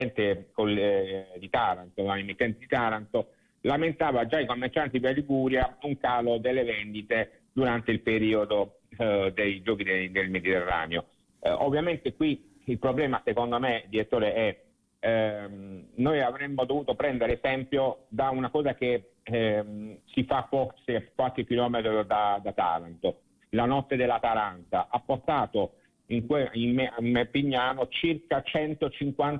di Taranto, l'emittente di Taranto, lamentava già ai commercianti per Liguria un calo delle vendite durante il periodo dei giochi del Mediterraneo. Ovviamente qui il problema, secondo me, direttore, è noi avremmo dovuto prendere esempio da una cosa che si fa forse qualche chilometro da Taranto. La notte della Taranta ha portato in Pignano circa 150